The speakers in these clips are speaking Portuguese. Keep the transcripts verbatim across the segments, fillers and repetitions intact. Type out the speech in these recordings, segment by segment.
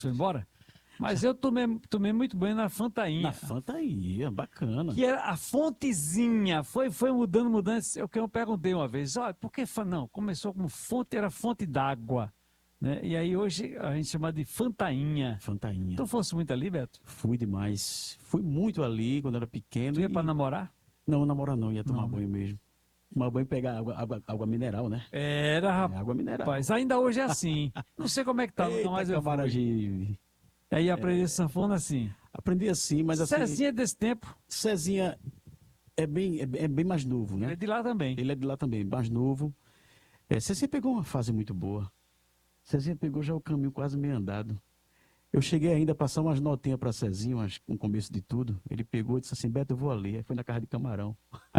foi embora. Mas eu tomei, tomei muito banho na Fantainha. Na Fantainha, bacana. Que era a fontezinha, foi, foi mudando, mudando. Eu, que eu perguntei uma vez, olha, por que fa- não? Começou como fonte, era fonte d'água, né? E aí hoje a gente chama de Fantainha. Fantainha. Tu fosse muito ali, Beto? Fui demais. Fui muito ali quando era pequeno. Tu ia pra E... namorar? Não, namorar não, ia tomar Não, né? banho mesmo. Tomar banho e pegar água, água, água mineral, né? Era, É, água mineral. rapaz, ainda hoje é assim. Não sei como é que tá, nunca Eita, mais eu fui. Camaragibe. Aí aprendi sanfona assim. Aprendi assim, mas assim, Cezinha é desse tempo, Cezinha é bem, é, bem- é bem mais novo, ele é né? de lá também. Ele é de lá também, mais novo. É, Cezinha pegou uma fase muito boa. Cezinha pegou já o caminho quase meio andado. Eu cheguei ainda a passar umas notinhas para Cezinha, umas, no começo de tudo. Ele pegou e disse assim, Beto, eu vou ali. Aí foi na casa de camarão.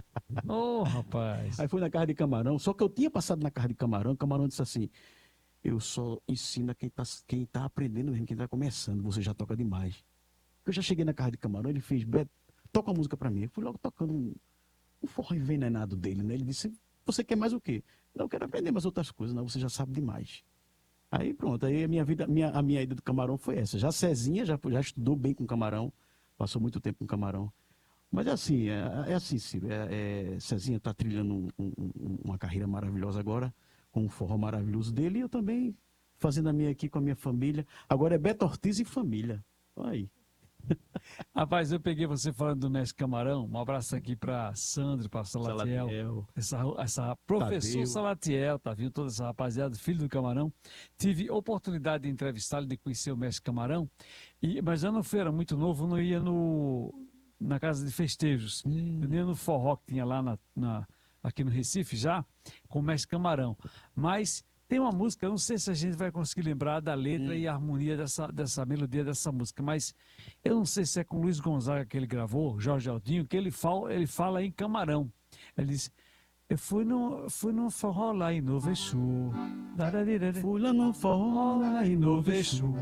Ô, rapaz. Aí foi na casa de camarão, só que eu tinha passado na casa de camarão, o camarão disse assim, eu só ensino a quem tá, quem tá aprendendo mesmo, quem tá começando, você já toca demais. Eu já cheguei na casa de camarão, ele fez, Beto, toca uma música para mim. Eu fui logo tocando um, um forró envenenado dele, né? Ele disse, você quer mais o quê? Não, eu quero aprender mais outras coisas, não, você já sabe demais. Aí pronto, aí a minha vida, minha, a minha ida do camarão foi essa. Já Cezinha já, já estudou bem com camarão, passou muito tempo com camarão. Mas é assim, é, é assim, Ciro, é, é, Cezinha está trilhando um- um- um- uma carreira maravilhosa agora, com um forró maravilhoso dele, e eu também fazendo a minha aqui com a minha família. Agora é Beto Ortiz e família. Olha aí. Rapaz, eu peguei você falando do Mestre Camarão. Um abraço aqui para Sandro, para Salatiel, Salatiel, essa, essa professor Tadeu. Salatiel, tá vindo toda essa rapaziada, filho do Camarão. Tive oportunidade de entrevistá-lo, de conhecer o Mestre Camarão, e, mas eu não fui, era muito novo, não ia no, na casa de festejos. Eu Hum, nem ia no forró que tinha lá na, na- aqui no Recife já, com o Mestre Camarão. Mas tem uma música, eu não sei se a gente vai conseguir lembrar da letra hum. e a harmonia dessa, dessa melodia dessa música, mas eu não sei se é com o Luiz Gonzaga que ele gravou, Jorge Aldinho, que ele fala, ele fala em Camarão. Ele diz, eu fui no, fui no forró lá em Novo Exu. Dararirara. Fui lá no forró lá em Novo Exu,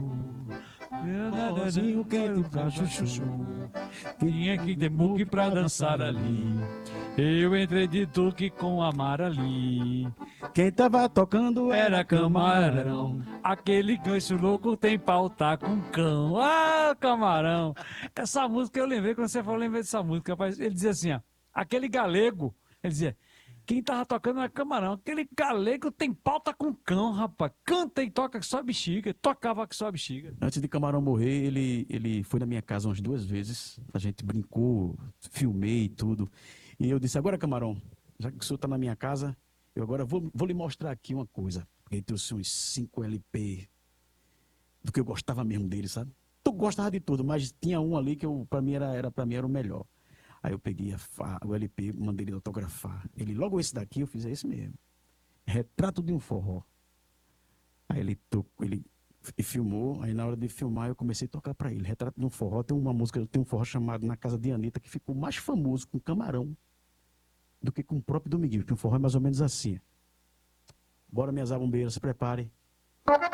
forrozinho quente pra chuchu. Tinha que ter muque pra dançar ali. Eu entrei de tuque com a Marali. Quem tava tocando Era era camarão. camarão. Aquele gancho louco tem pauta com cão. Ah, camarão. Essa música eu lembrei, quando você falou, eu lembrei dessa música, rapaz. Ele dizia assim, ó, aquele galego, ele dizia, quem tava tocando era camarão. Aquele galego tem pauta com cão, rapaz. Canta e toca que só bexiga. Tocava que só bexiga. Antes de Camarão morrer, ele, ele foi na minha casa umas duas vezes. A gente brincou, filmei e tudo. E eu disse, agora, Camarão, já que o senhor está na minha casa, eu agora vou, vou lhe mostrar aqui uma coisa. Ele trouxe uns cinco L P do que eu gostava mesmo dele, sabe? Tu gostava de tudo, mas tinha um ali que para mim era, era, para mim era o melhor. Aí eu peguei a fa- o L P, mandei ele autografar. Ele, logo esse daqui, eu fiz é esse mesmo. Retrato de um forró. Aí ele, tocou, ele e filmou, aí na hora de filmar eu comecei a tocar para ele. Retrato de um forró, tem uma música, tem um forró chamado Na Casa de Anitta, que ficou mais famoso com Camarão do que com o próprio Dominguinho, que o forró é mais ou menos assim. Bora, minhas abumbeiras, se prepare.